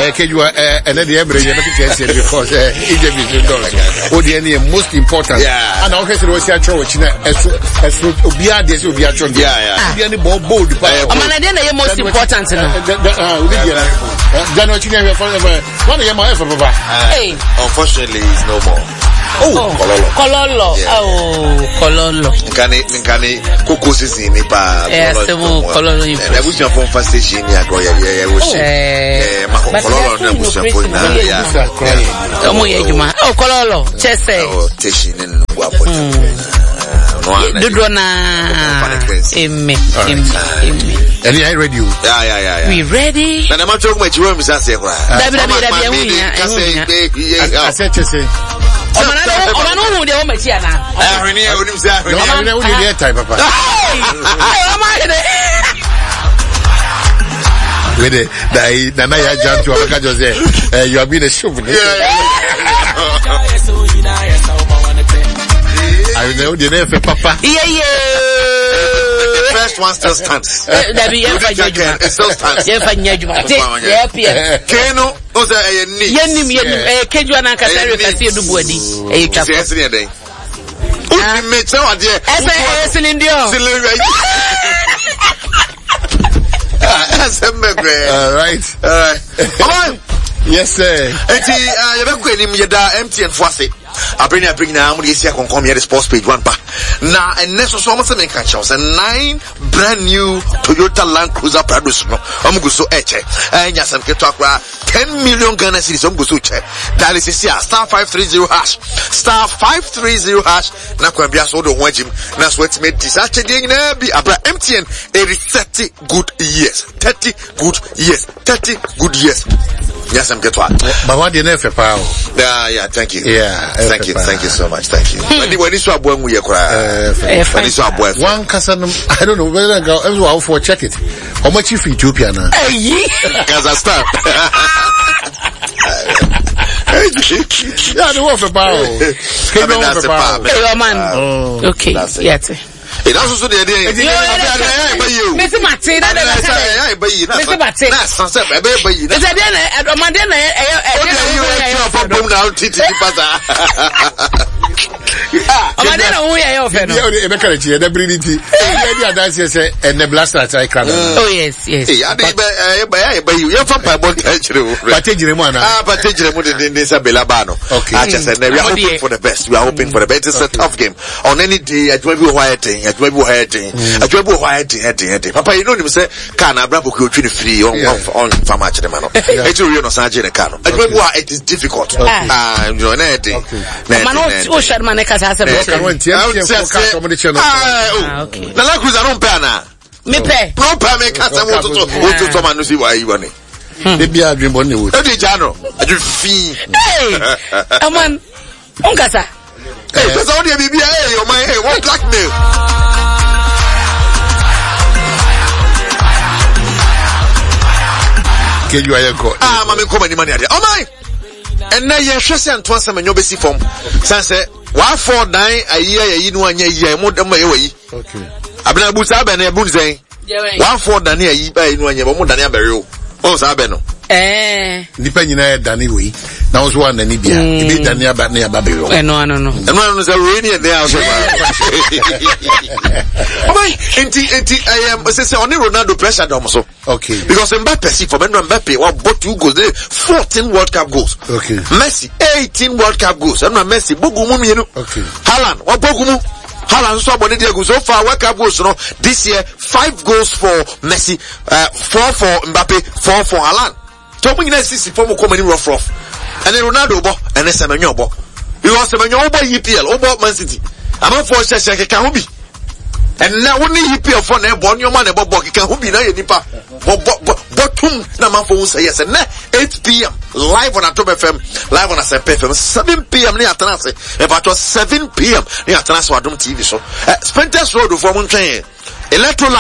Kejua and then the every because Egypt is the most important. And I also was a church as Obia this will be a church. The bold. The most important. Unfortunately, it's no more. Kololo. Nkane kokosis in Nipa. Kololo. And I wish you from first station here. Kololo na bushapon na ya. Kololo. Chese. Teshin in Wapo. Dudrona. Amen. And I ready you. Yeah. We ready? And I'm not talking about you, Mr. Sekra. I said to say. With it, Nana Jan to America Jose, you have been a show. I know the name for Papa. The first one still stands. It still stands. Keno, was a All right. Yes, sir. Empty and fussy. I bring now when you see I can come here the sports page one pa. Now and next so much make catch us 9 brand new Toyota Land Cruiser Prado no. Go so eche. And yes, I'm get talk 10 million Ghana cedis go so check. That is here star 530 hash. Star 530 hash. Na kwa bia so do wanjim. Na so it made this actually na be abra MTN 30 good years. 30 good years. 30 good years. Yes, I'm get what. But what the name for power? Yeah, thank you. Yeah. Thank you so much. Thank you. When this one boy we cry. One cousin, I don't know whether I go for check it. How much if Ethiopia now? Kazakhstan. Yeah, the one for power. Man. Okay. Yes. It also the idea. Mr. Martin, Oh yes. For the best. We are hoping for the best. It's a tough game. On any day, I will be waiting. Papa, you know him say, "Can I brabo go free on farmer chemano?" It's really no sajene cano. It is difficult. You know, anything. Oh, Sherman, has a okay. The Land Cruiser don't pay now. Me pay. No pay me casa to someone to see why you want it. Maybe I've been born with. Hey, man, Ongasa. Because only a BBA, your man, what blackmail? Can you Mammy, come any money? Oh, my! And now you're just and twice I'm in your basic form. Sunset, 149 a year, you know, and year, more than my way. Okay. I've been a Busab and a Bunzay. 149 a year, you know, and you're more than a burial. Oh, Sabeno. Depending on Danny, now was one and Libya. You beat Dania but near Babylon. No. And one was a rainy day. I am only Ronaldo pressure also. Okay. Because Mbappe, for Mbappe, what 2 goals, 14 World Cup goals. Okay. Messi, 18 World Cup goals. I'm not Messi, Bogumu, you know. Okay. Haaland, what Bogumu? Haaland so many goals so far. World Cup goals, you know. This year, 5 goals for Messi, 4 for Mbappe, 4 for Haaland. Talking in SCC for more comedy rough. And then Ronaldo bo, and then Semenyo bo. You want Semenyo bo EPL, over Man City. I'm not for Shaka Kahubi. And now only EPL for ne born your man about Boki Kahubi na yenipa. Bottom na man for say yes. And 8 p.m. live on October FM, live on SMP FM. 7 p.m. near Atanase. About 7 p.m. near Atanase Wadum TV show. Spenters Road for Mountain. Electro